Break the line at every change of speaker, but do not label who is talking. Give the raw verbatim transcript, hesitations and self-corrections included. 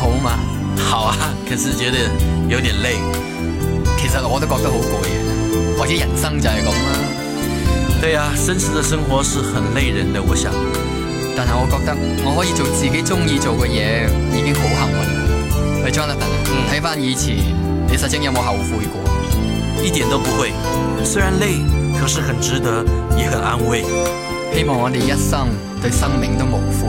好嘛？
好啊，可是覺得有點累。
其實我都覺得好攰嘅，或者人生就係咁啦。
對啊，真實的生活是很累人的，我想。
但係我覺得我可以做自己中意做嘅嘢，已經好幸運啦。喂 Jonathan，睇翻以前，你實際有冇後悔過？
一點都不會，雖然累，可是很值得，也很安慰。
希望我哋一生對生命都無悔。